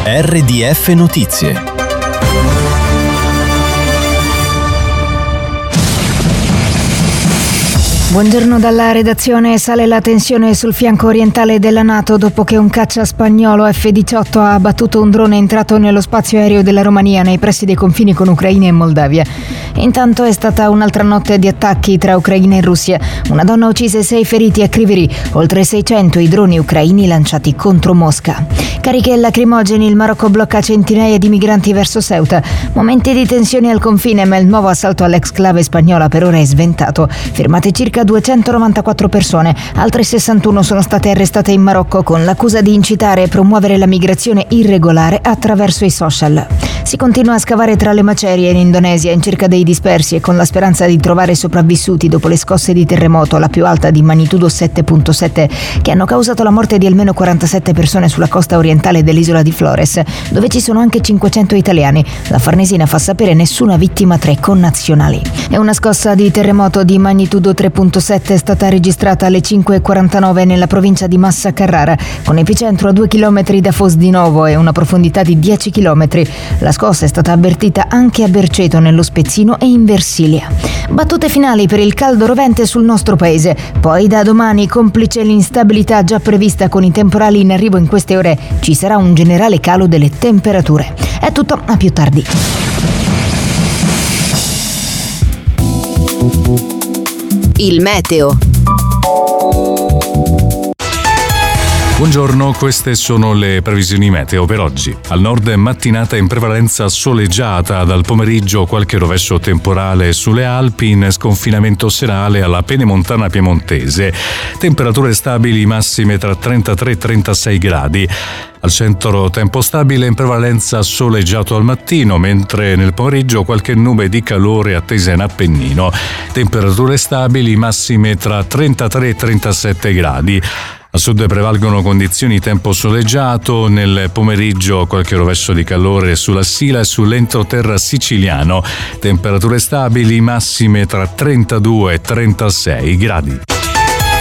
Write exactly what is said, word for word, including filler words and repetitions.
R D F Notizie. Buongiorno dalla redazione. Sale la tensione sul fianco orientale della NATO dopo che un caccia spagnolo F diciotto ha abbattuto un drone entrato nello spazio aereo della Romania nei pressi dei confini con Ucraina e Moldavia. Intanto è stata un'altra notte di attacchi tra Ucraina e Russia. Una donna uccise e sei feriti a Kryvyi, oltre seicento i droni ucraini lanciati contro Mosca. Cariche lacrimogeni, il Marocco blocca centinaia di migranti verso Ceuta. Momenti di tensione al confine, ma il nuovo assalto all'exclave spagnola per ora è sventato. Fermate circa duecentonovantaquattro persone, altre sessantuno sono state arrestate in Marocco con l'accusa di incitare e promuovere la migrazione irregolare attraverso i social. Si continua a scavare tra le macerie in Indonesia in cerca dei dispersi e con la speranza di trovare sopravvissuti dopo le scosse di terremoto, la più alta di magnitudo sette virgola sette, che hanno causato la morte di almeno quarantasette persone sulla costa orientale dell'isola di Flores, dove ci sono anche cinquecento italiani. La Farnesina fa sapere nessuna vittima tra i connazionali. E una scossa di terremoto di magnitudo tre virgola sette è stata registrata alle cinque e quarantanove nella provincia di Massa Carrara, con epicentro a due chilometri da Foz di Novo e una profondità di dieci chilometri. La scossa è stata avvertita anche a Berceto, nello Spezzino, e in Versilia. Battute finali per il caldo rovente sul nostro paese. Poi da domani, complice l'instabilità già prevista con i temporali in arrivo in queste ore, ci sarà un generale calo delle temperature. È tutto, a più tardi. Il meteo. Buongiorno, queste sono le previsioni meteo per oggi. Al nord mattinata in prevalenza soleggiata, dal pomeriggio qualche rovescio temporale sulle Alpi, in sconfinamento serale alla pedemontana piemontese. Temperature stabili massime tra trentatré e trentasei gradi. Al centro tempo stabile, in prevalenza soleggiato al mattino, mentre nel pomeriggio qualche nube di calore attesa in Appennino. Temperature stabili massime tra trentatré e trentasette gradi. A sud prevalgono condizioni tempo soleggiato, nel pomeriggio qualche rovescio di calore sulla Sila e sull'entroterra siciliano. Temperature stabili massime tra trentadue e trentasei gradi.